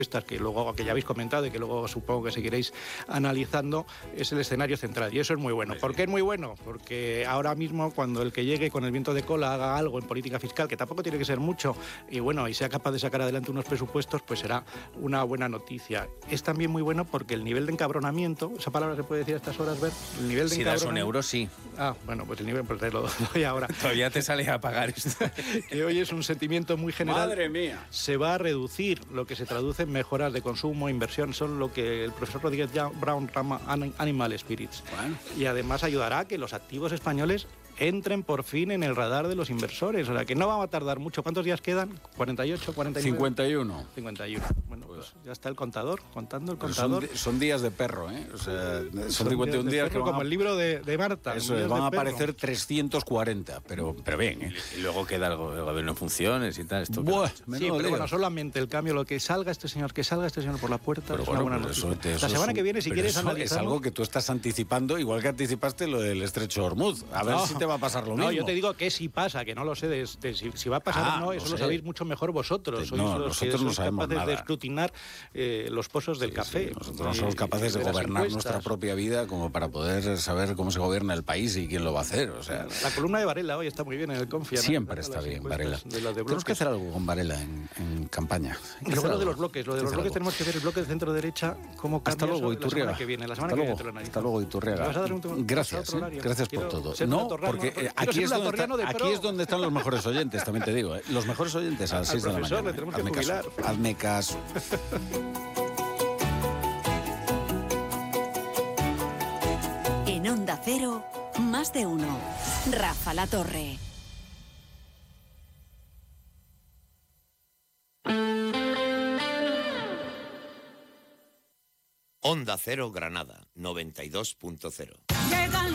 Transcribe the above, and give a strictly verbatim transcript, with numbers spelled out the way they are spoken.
estas que luego que ya habéis comentado y que luego supongo que seguiréis analizando, es el escenario central, y eso es muy bueno. ¿Por qué es muy bueno? Porque ahora mismo, cuando el que llegue con el viento de cola haga algo en política fiscal, que tampoco tiene que ser mucho, y bueno, y sea capaz de sacar adelante unos presupuestos, pues será una buena noticia. Es también muy bueno porque el nivel de encabronamiento, esa palabra se puede decir a estas horas, ver, el nivel de si das un euro, sí. Ah, bueno, pues el nivel, pues te lo doy ahora. Todavía te sale a pagar esto. Que hoy es un sentimiento muy general. ¡Madre mía! Se va a reducir, lo que se traduce en mejoras de consumo, inversión, son lo que el profesor Rodríguez Brown llama Animal Spirits. Bueno. Y además ayudará a que los activos españoles entren por fin en el radar de los inversores. O sea, que no va a tardar mucho. ¿Cuántos días quedan? ¿cuarenta y ocho, cuarenta y nueve? cincuenta y uno. cincuenta y uno. Bueno, pues, pues ya está el contador, contando el Pero contador. Son, son días de perro, ¿eh? O sea, son, son cincuenta y uno días, días que van como a... el libro de, de Marta. Eso es, van a aparecer trescientos cuarenta, pero, pero bien, ¿eh? Y luego queda el, el gobierno en funciones y tal. Esto Buah, sí, pero lío. Bueno, solamente el cambio, lo que salga este señor, que salga este señor por la puerta, pero es bueno, una buena noticia. noticia. Eso, La semana es, que viene, si quieres analizar. Es algo que tú estás anticipando, igual que anticipaste lo del estrecho de Hormuz. A ver no, si te va a pasar lo no, mismo. No, yo te digo que si pasa, que no lo sé, de, de, si, si va a pasar ah, o no, eso no lo sé. sabéis mucho mejor vosotros. Sois no, los nosotros que no sabemos capaces nada. de escrutinar eh, los pozos del sí, café. Sí. Nosotros no somos capaces de, de gobernar nuestra propia vida como para poder saber cómo se gobierna el país y quién lo va a hacer. O sea, la columna de Varela hoy está muy bien en el Confia. Siempre ¿no? está bien, Varela. De de tenemos que hacer algo con Varela en, en campaña. Y luego lo de los bloques. Lo de los bloques algo. Tenemos que ver el bloque de centro-derecha, cómo cambia. Hasta luego, Iturriaga. La semana que viene. La semana hasta que luego, viene te lo hasta luego, Iturriaga. Gracias, ¿eh? Gracias por todo. No, porque eh, aquí, es donde está, aquí es donde están los mejores oyentes, también te digo. ¿eh? Los mejores oyentes a las seis de la mañana. Le tenemos que hazme jubilar. Caso, hazme caso. En Onda Cero, más de uno. Rafa La Torre. Onda Cero Granada, noventa y dos punto cero.